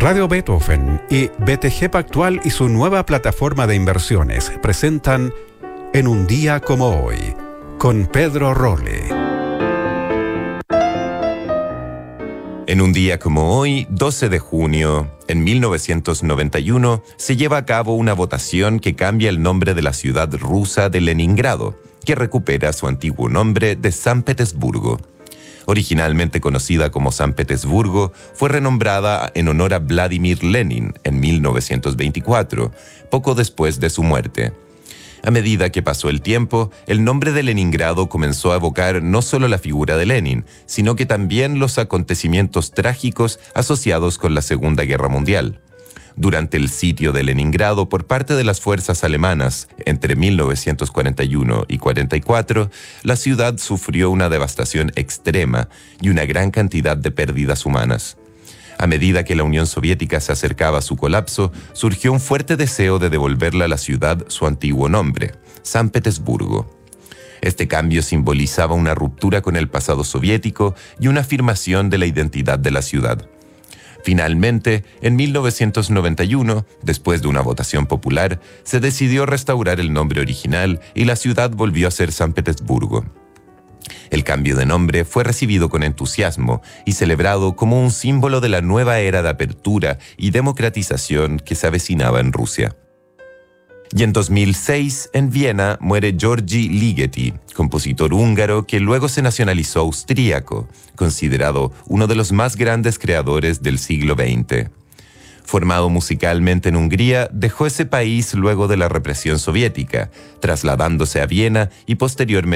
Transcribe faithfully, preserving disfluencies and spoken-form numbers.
Radio Beethoven y B T G Pactual y su nueva plataforma de inversiones presentan En un día como hoy, con Pedro Rolle. En un día como hoy, doce de junio, en mil novecientos noventa y uno, se lleva a cabo una votación que cambia el nombre de la ciudad rusa de Leningrado, que recupera su antiguo nombre de San Petersburgo. Originalmente conocida como San Petersburgo, fue renombrada en honor a Vladimir Lenin en mil novecientos veinticuatro, poco después de su muerte. A medida que pasó el tiempo, el nombre de Leningrado comenzó a evocar no solo la figura de Lenin, sino que también los acontecimientos trágicos asociados con la Segunda Guerra Mundial. Durante el sitio de Leningrado por parte de las fuerzas alemanas entre mil novecientos cuarenta y uno y cuarenta y cuatro, la ciudad sufrió una devastación extrema y una gran cantidad de pérdidas humanas. A medida que la Unión Soviética se acercaba a su colapso, surgió un fuerte deseo de devolverle a la ciudad su antiguo nombre, San Petersburgo. Este cambio simbolizaba una ruptura con el pasado soviético y una afirmación de la identidad de la ciudad. Finalmente, en mil novecientos noventa y uno, después de una votación popular, se decidió restaurar el nombre original y la ciudad volvió a ser San Petersburgo. El cambio de nombre fue recibido con entusiasmo y celebrado como un símbolo de la nueva era de apertura y democratización que se avecinaba en Rusia. Y en dos mil seis, en Viena, muere György Ligeti, compositor húngaro que luego se nacionalizó austríaco, considerado uno de los más grandes creadores del siglo veinte. Formado musicalmente en Hungría, dejó ese país luego de la represión soviética, trasladándose a Viena y posteriormente